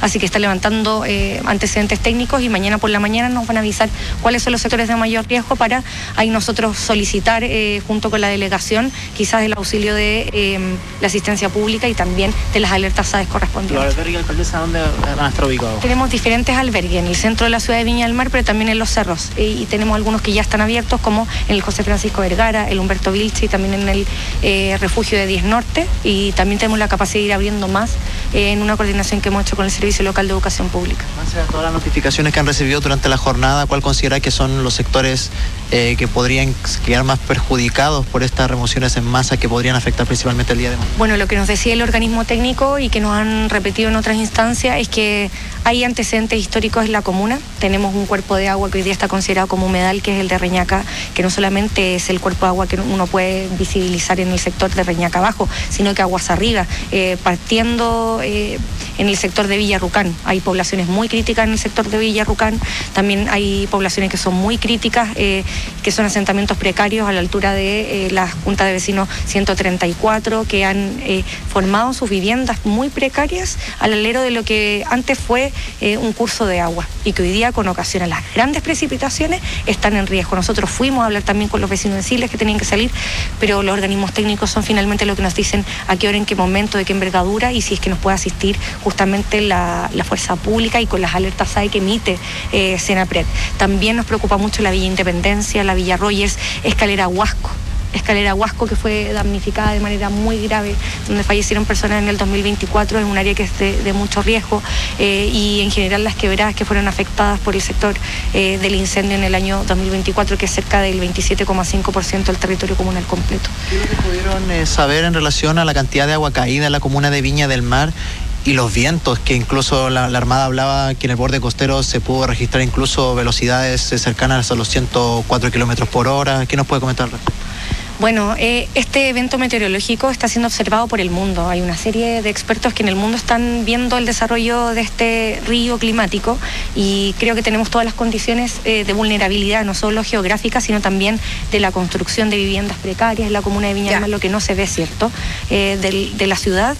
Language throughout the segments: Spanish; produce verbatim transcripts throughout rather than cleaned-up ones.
así que está levantando eh, antecedentes técnicos y mañana por la mañana nos van a avisar cuáles son los sectores de mayor riesgo para ahí nosotros solicitar eh, junto con la delegación quizás el auxilio de eh, la asistencia pública y también de las alertas S A E S correspondientes. ¿Los albergues, alcaldesa, dónde van a estar ubicados? Tenemos diferentes albergues en el centro de la ciudad de Viña del Mar, pero también en los cerros, y, y tenemos algunos que ya están abiertos, como en el José Francisco Vergara, el Humberto Vilche y también en el eh, refugio de diez Norte, y también tenemos la capacidad de ir abriendo más eh, en una coordinación que hemos hecho con el Servicio Local de Educación Pública. A todas las notificaciones que han recibido durante la jornada, ¿cuál considera que son los sectores eh, que podrían quedar más perjudicados por estas remociones en masa que podrían afectar principalmente el día de mañana? Bueno, lo que nos decía el organismo técnico y que nos han repetido en otras instancias es que hay antecedentes históricos en la comuna. Tenemos un cuerpo de agua que hoy día está considerado como humedal, que es el de Reñaca, que no solamente es el cuerpo de agua que uno puede visibilizar en el sector de Reñaca abajo, sino que aguas arriba, eh, partiendo eh, en el sector de Villarrucán. Hay poblaciones muy críticas en el sector de Villarrucán, también hay poblaciones que son muy críticas, eh, que son asentamientos precarios a la altura de eh, la Junta de Vecinos ciento treinta y cuatro, que han eh, formado sus viviendas muy precarias al alero de lo que antes fue eh, un curso de agua y que hoy día, con ocasión a las grandes precipitaciones, están en riesgo. Nosotros fuimos a hablar también con los vecinos de Siles que tenían que salir, pero los organismos técnicos son finalmente lo que nos dicen a qué hora, en qué momento, de qué envergadura y si es que nos puede asistir justamente la, la fuerza pública y con las alertas S A E que emite eh, Senapred. También nos preocupa mucho la Villa Independencia, la Villa Rogers, Escalera Huasco. Escalera Huasco, que fue damnificada de manera muy grave, donde fallecieron personas en el dos mil veinticuatro, en un área que es de, de mucho riesgo, eh, y en general las quebradas que fueron afectadas por el sector eh, del incendio en el año dos mil veinticuatro, que es cerca del veintisiete coma cinco por ciento del territorio comunal completo. ¿Qué es lo que pudieron eh, saber en relación a la cantidad de agua caída en la comuna de Viña del Mar y los vientos, que incluso la, la Armada hablaba que en el borde costero se pudo registrar incluso velocidades eh, cercanas a los ciento cuatro kilómetros por hora? ¿Qué nos puede comentar? Bueno, eh, este evento meteorológico está siendo observado por el mundo. Hay una serie de expertos que en el mundo están viendo el desarrollo de este río climático y creo que tenemos todas las condiciones eh, de vulnerabilidad, no solo geográficas, sino también de la construcción de viviendas precarias en la comuna de Viña del Mar, lo que no se ve, ¿cierto?, eh, de, de la ciudad,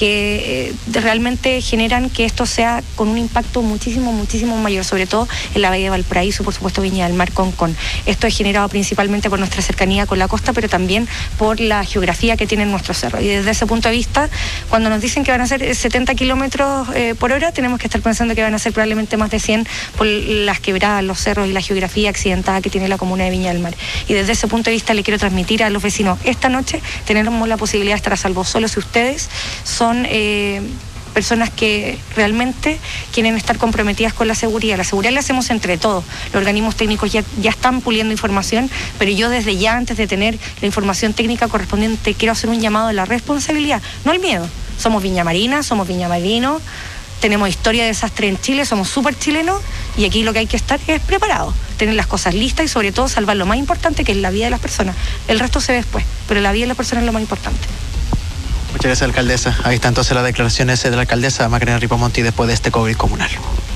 que eh, realmente generan que esto sea con un impacto muchísimo, muchísimo mayor, sobre todo en la Bahía de Valparaíso, por supuesto Viña del Mar, Concón. Esto es generado principalmente por nuestra cercanía con la costa, pero pero también por la geografía que tienen nuestros cerros. Y desde ese punto de vista, cuando nos dicen que van a ser setenta kilómetros eh, por hora, tenemos que estar pensando que van a ser probablemente más de cien por las quebradas, los cerros y la geografía accidentada que tiene la comuna de Viña del Mar. Y desde ese punto de vista le quiero transmitir a los vecinos, esta noche tenemos la posibilidad de estar a salvo solo si ustedes son Eh, personas que realmente quieren estar comprometidas con la seguridad. La seguridad la hacemos entre todos. Los organismos técnicos ya, ya están puliendo información, pero yo desde ya, antes de tener la información técnica correspondiente, quiero hacer un llamado a la responsabilidad, no al miedo. Somos Viña Marina, somos Viña Marino, tenemos historia de desastre en Chile, somos súper chilenos y aquí lo que hay que estar es preparados, tener las cosas listas y sobre todo salvar lo más importante, que es la vida de las personas. El resto se ve después, pero la vida de las personas es lo más importante. Muchas gracias, alcaldesa. Ahí están entonces las declaraciones de la alcaldesa Macarena Ripamonti después de este COVID comunal.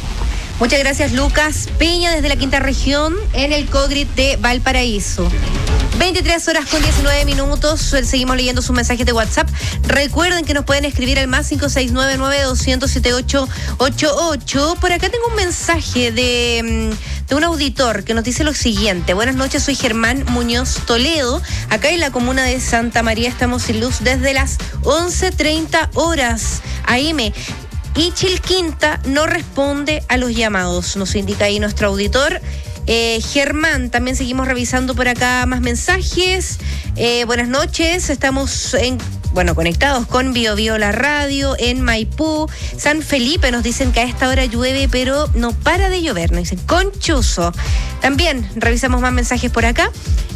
Muchas gracias, Lucas Peña, desde la quinta región en el COGRIT de Valparaíso. veintitrés horas con diecinueve minutos. Seguimos leyendo sus mensajes de WhatsApp. Recuerden que nos pueden escribir al más cinco seis nueve nueve dos cero cero siete ocho ocho ocho. Por acá tengo un mensaje de, de un auditor que nos dice lo siguiente. Buenas noches, soy Germán Muñoz Toledo. Acá en la comuna de Santa María estamos sin luz desde las once treinta horas A M. Y Chilquinta no responde a los llamados, nos indica ahí nuestro auditor. Eh, Germán, también seguimos revisando por acá más mensajes. Eh, buenas noches, estamos en, bueno, conectados con Bio Bio la radio en Maipú. San Felipe nos dicen que a esta hora llueve, pero no para de llover, nos dicen Conchuzo. También revisamos más mensajes por acá.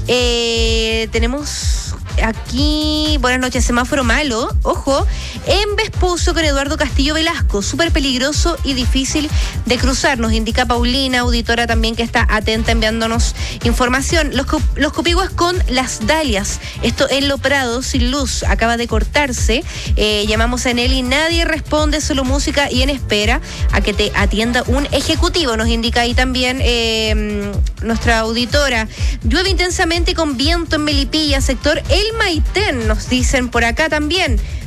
Eh, tenemos aquí, buenas noches, semáforo malo, ojo, en Vespucio con Eduardo Castillo Velasco, súper peligroso y difícil de cruzar, nos indica Paulina, auditora también que está atenta enviándonos información. Los, los copiguas con Las Dalias, esto en Lo Prado, sin luz, acaba de cortarse, eh, llamamos a Nelly, nadie responde, solo música y en espera a que te atienda un ejecutivo, nos indica ahí también eh, nuestra auditora. Llueve intensamente con viento en Melipilla, sector El Maitén, nos dicen por acá también.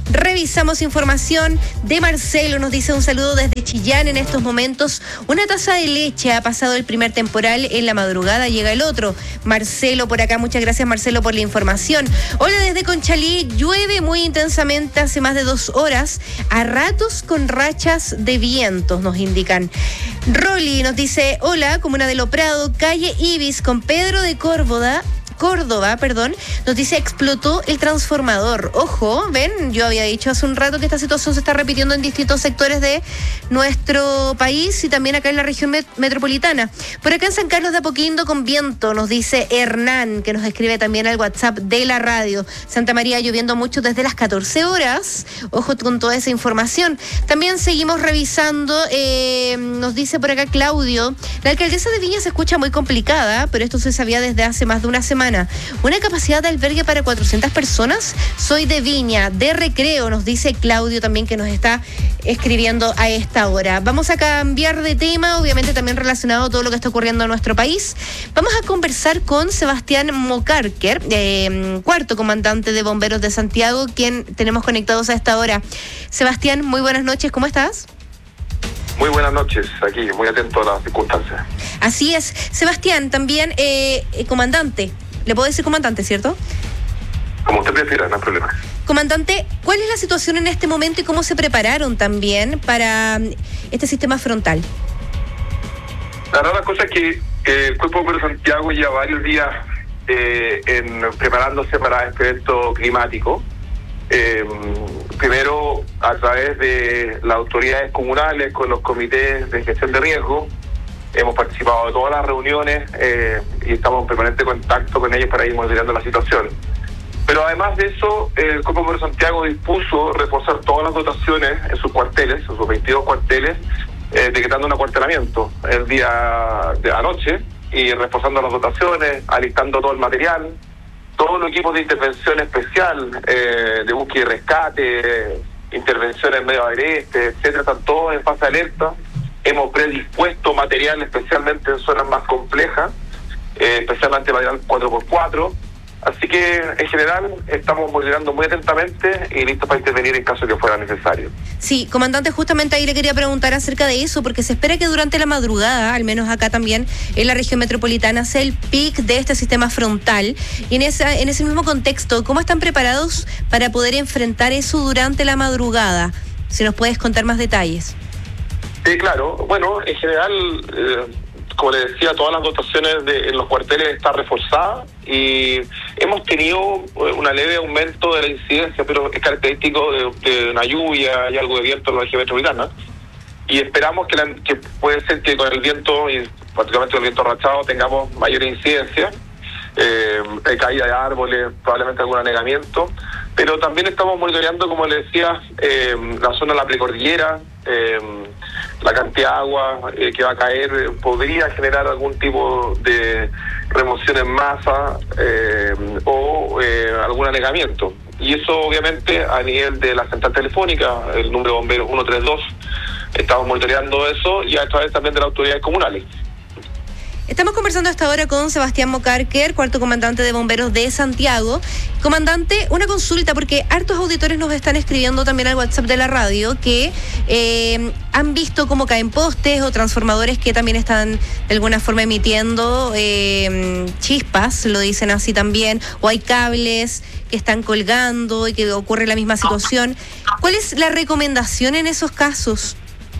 Revisamos información de Marcelo, nos dice un saludo desde Chillán en estos momentos. Una taza de leche, ha pasado el primer temporal, en la madrugada llega el otro. Marcelo por acá, muchas gracias Marcelo por la información. Hola desde Conchalí, llueve muy intensamente hace más de dos horas, a ratos con rachas de vientos, nos indican. Rolly nos dice, hola, comuna de Lo Prado, calle Ibis con Pedro de Córdoba. Córdoba, perdón, nos dice explotó el transformador. Ojo, ven, yo había dicho hace un rato que esta situación se está repitiendo en distintos sectores de nuestro país y también acá en la región met- metropolitana. Por acá en San Carlos de Apoquindo con viento, nos dice Hernán, que nos escribe también al WhatsApp de la radio. Santa María lloviendo mucho desde las catorce horas. Ojo con toda esa información. También seguimos revisando, eh, nos dice por acá Claudio, la alcaldesa de Viña se escucha muy complicada, pero esto se sabía desde hace más de una semana. Una capacidad de albergue para cuatrocientas personas. Soy de Viña, de Recreo, nos dice Claudio también, que nos está escribiendo a esta hora. Vamos a cambiar de tema, obviamente también relacionado a todo lo que está ocurriendo en nuestro país. Vamos a conversar con Sebastián Mocarker, eh, cuarto comandante de Bomberos de Santiago, quien tenemos conectados a esta hora. Sebastián, muy buenas noches, ¿cómo estás? Muy buenas noches, aquí, muy atento a las circunstancias. Así es. Sebastián, también eh, eh, comandante. ¿Le puedo decir comandante, cierto? Como usted prefiera, no hay problema. Comandante, ¿cuál es la situación en este momento y cómo se prepararon también para este sistema frontal? La verdad, la cosa es que eh, el Cuerpo de Bomberos de Santiago lleva varios días eh, en, preparándose para este evento climático. Eh, primero, a través de las autoridades comunales, con los comités de gestión de riesgo, hemos participado de todas las reuniones eh, y estamos en permanente contacto con ellos para ir monitoreando la situación. Pero además de eso, el Cuerpo de Bomberos de Santiago dispuso reforzar todas las dotaciones en sus cuarteles, en sus veintidós cuarteles, eh, decretando un acuartelamiento el día de anoche y reforzando las dotaciones, alistando todo el material, todos los equipos de intervención especial, eh, de búsqueda y rescate, intervenciones en medio agreste, etcétera, están todos en fase de alerta. Hemos predispuesto material especialmente en zonas más complejas, eh, especialmente material cuatro por cuatro. Así que, en general, estamos monitoreando muy atentamente y listos para intervenir en caso que fuera necesario. Sí, comandante, justamente ahí le quería preguntar acerca de eso, porque se espera que durante la madrugada, al menos acá también, en la región metropolitana, sea el pic de este sistema frontal. Y en, esa, en ese mismo contexto, ¿cómo están preparados para poder enfrentar eso durante la madrugada? Si nos puedes contar más detalles. Sí, claro. Bueno, en general, eh, como le decía, todas las dotaciones de, en los cuarteles están reforzadas y hemos tenido una leve aumento de la incidencia, pero es característico de, de una lluvia y algo de viento en la región metropolitana. Y esperamos que, la, que puede ser que con el viento, y particularmente el viento rachado, tengamos mayor incidencia. Eh, hay caída de árboles, probablemente algún anegamiento, pero también estamos monitoreando, como le decía, eh, la zona de la precordillera, eh, la cantidad de agua eh, que va a caer eh, podría generar algún tipo de remoción en masa eh, o eh, algún anegamiento. Y eso obviamente a nivel de la central telefónica, el número de bomberos ciento treinta y dos, estamos monitoreando eso y a través también de las autoridades comunales. Estamos conversando hasta ahora con Sebastián Mocarker, cuarto comandante de Bomberos de Santiago. Comandante, una consulta, porque hartos auditores nos están escribiendo también al WhatsApp de la radio que eh, han visto cómo caen postes o transformadores que también están de alguna forma emitiendo eh, chispas, lo dicen así también, o hay cables que están colgando y que ocurre la misma situación. ¿Cuál es la recomendación en esos casos?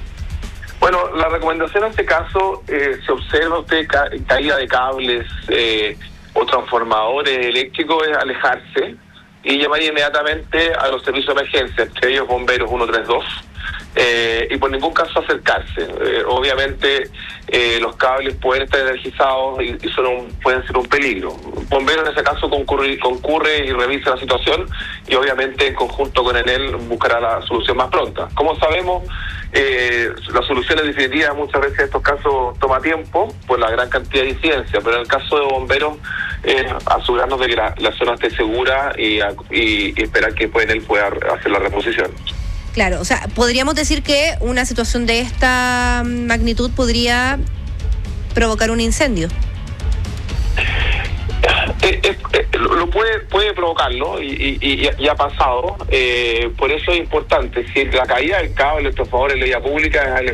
Bueno, la recomendación en este caso, eh, se observa usted ca- caída de cables eh, o transformadores eléctricos, es alejarse y llamar inmediatamente a los servicios de emergencia, entre ellos bomberos ciento treinta y dos, eh, y por ningún caso acercarse. Eh, obviamente eh, los cables pueden estar energizados y, y son un, pueden ser un peligro. Bomberos en ese caso concurre, concurre y revisa la situación y obviamente en conjunto con Enel buscará la solución más pronta. Como sabemos, Eh, las soluciones definitivas muchas veces en estos casos toma tiempo por la gran cantidad de incidencia, pero en el caso de bomberos eh, asegurarnos de que la, la zona esté segura y, y, y esperar que pues, él pueda hacer la reposición. Claro, o sea, podríamos decir que una situación de esta magnitud podría provocar un incendio. Eh, eh, eh, lo puede puede provocarlo y, y, y ha pasado, eh, por eso es importante, si la caída del cable, por favor, en la vía pública es